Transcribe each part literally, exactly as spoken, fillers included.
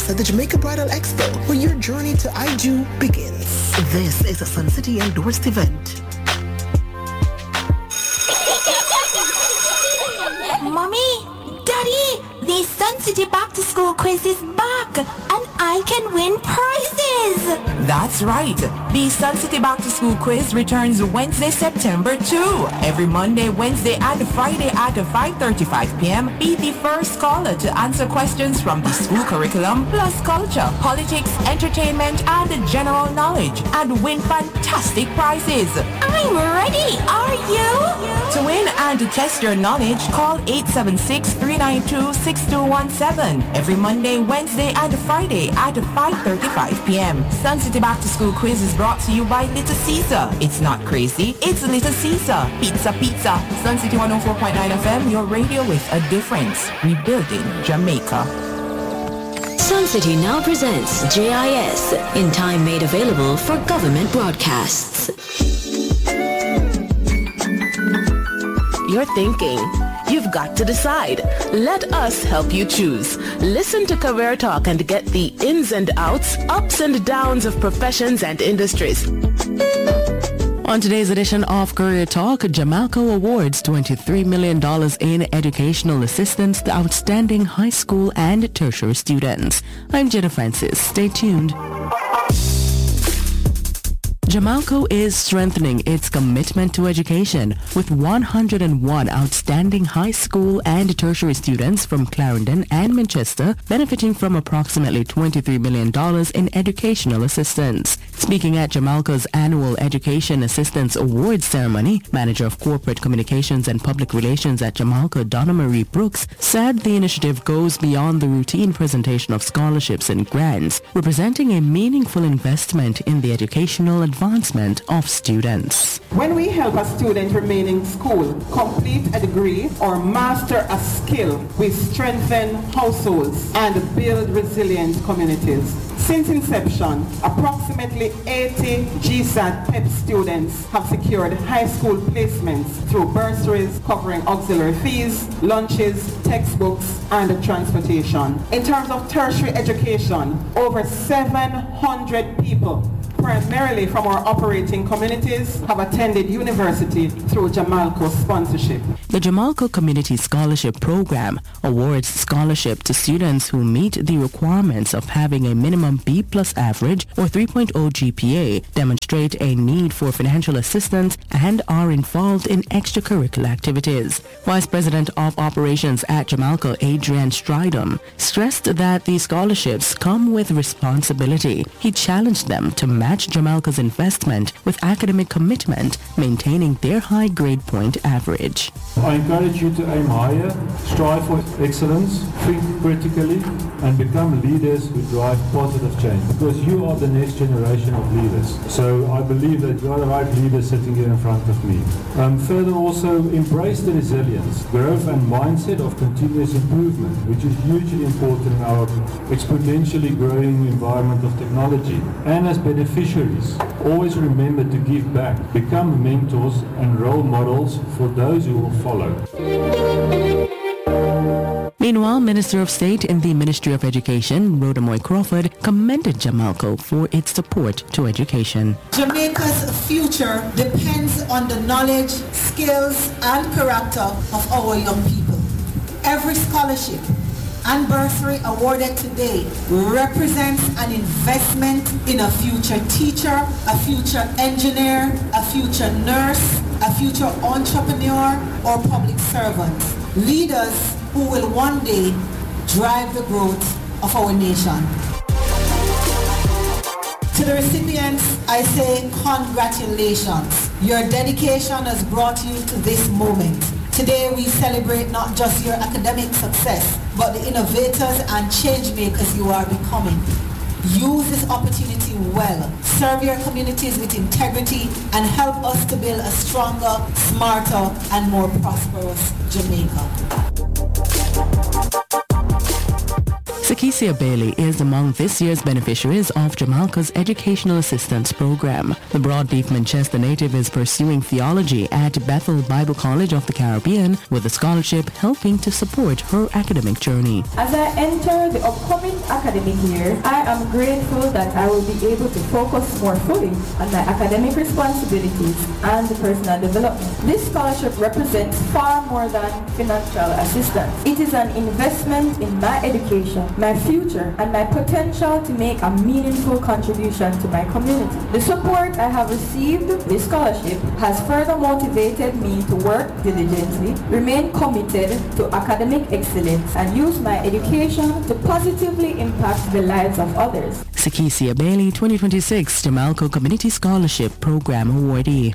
us at the Jamaica Bridal Expo, where your journey to I D U begins. This is a Sun City endorsed event. Mommy, Daddy, the Sun City Back to School quiz is back, and I can win prizes. That's right. The Sun City Back to School quiz returns Wednesday, September second. Every Monday, Wednesday, and Friday at five thirty-five p.m. Be the first caller to answer questions from the school curriculum, plus culture, politics, entertainment, and general knowledge, and win fantastic prizes. I'm ready. Are you? To win and to test your knowledge, call eight seven six, three nine two, six two one seven every Monday, Wednesday, and Friday at five thirty-five p.m. Sun City Back to School quiz is brought to you by Little Caesar. It's not crazy, it's Little Caesar. Pizza, pizza. Sun City one oh four point nine F M, your radio with a difference. Rebuilding Jamaica. Sun City now presents J I S, in time made available for government broadcasts. You're thinking, you've got to decide. Let us help you choose. Listen to Career Talk and get the ins and outs, ups and downs of professions and industries. On today's edition of Career Talk, Jamalco awards twenty-three million dollars in educational assistance to outstanding high school and tertiary students. I'm Jenna Francis. Stay tuned. Jamalco is strengthening its commitment to education with one hundred one outstanding high school and tertiary students from Clarendon and Manchester benefiting from approximately twenty-three million dollars in educational assistance. Speaking at Jamalco's annual Education Assistance Awards ceremony, Manager of Corporate Communications and Public Relations at Jamalco, Donna Marie Brooks, said the initiative goes beyond the routine presentation of scholarships and grants, representing a meaningful investment in the educational advancement of students. When we help a student remain in school, complete a degree, or master a skill, we strengthen households and build resilient communities. Since inception, approximately eighty G S A T P E P students have secured high school placements through bursaries covering auxiliary fees, lunches, textbooks, and transportation. In terms of tertiary education, over seven hundred people, primarily from our operating communities, have attended university through Jamalco sponsorship. The Jamalco Community Scholarship Program awards scholarship to students who meet the requirements of having a minimum B plus average or three point oh G P A, demonstrate a need for financial assistance, and are involved in extracurricular activities. Vice President of Operations at Jamalco, Adrian Stridham, stressed that these scholarships come with responsibility. He challenged them to match Jamalco's investment with academic commitment, maintaining their high grade point average. I encourage you to aim higher, strive for excellence, think critically, and become leaders who drive positive change, because you are the next generation of leaders. So I believe that you are the right leader sitting here in front of me. Um, further also, embrace the resilience, growth and mindset of continuous improvement, which is hugely important in our exponentially growing environment of technology. And as beneficiaries, always remember to give back, become mentors and role models for those who will follow. Meanwhile, Minister of State in the Ministry of Education, Rhoda Moy Crawford, commended Jamalco for its support to education. Jamaica's future depends on the knowledge, skills, and character of our young people. Every scholarship and bursary awarded today represents an investment in a future teacher, a future engineer, a future nurse, a future entrepreneur, or public servant. Leaders who will one day drive the growth of our nation. To the recipients, I say congratulations. Your dedication has brought you to this moment. Today we celebrate not just your academic success, but the innovators and change makers you are becoming. Use this opportunity well. Serve your communities with integrity and help us to build a stronger, smarter, and more prosperous Jamaica. Sakisia Bailey is among this year's beneficiaries of Jamalco's Educational Assistance Program. The Broadleaf Manchester native is pursuing theology at Bethel Bible College of the Caribbean with a scholarship helping to support her academic journey. As I enter the upcoming academic year, I am grateful that I will be able to focus more fully on my academic responsibilities and personal development. This scholarship represents far more than financial assistance. It is an investment in my education, my future, and my potential to make a meaningful contribution to my community. The support I have received, this scholarship, has further motivated me to work diligently, remain committed to academic excellence, and use my education to positively impact the lives of others. Sakisia Bailey, twenty twenty-six Jamalco Community Scholarship Program awardee.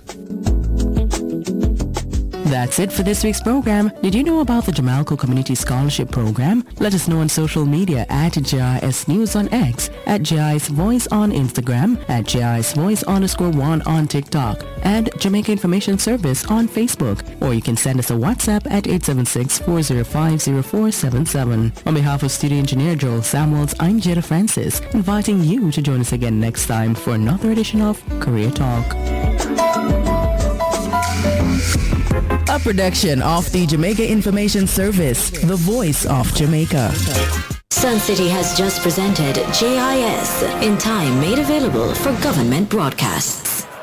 That's it for this week's program. Did you know about the Jamalco Community Scholarship Program? Let us know on social media at J I S News on X, at J I S Voice on Instagram, at J I S Voice underscore one on TikTok, and Jamaica Information Service on Facebook. Or you can send us a WhatsApp at eight seven six, four zero five, zero four seven seven. On behalf of studio engineer Joel Samuels, I'm Jada Francis, inviting you to join us again next time for another edition of Career Talk. A production of the Jamaica Information Service, the voice of Jamaica. Sun City has just presented J I S, in time made available for government broadcasts.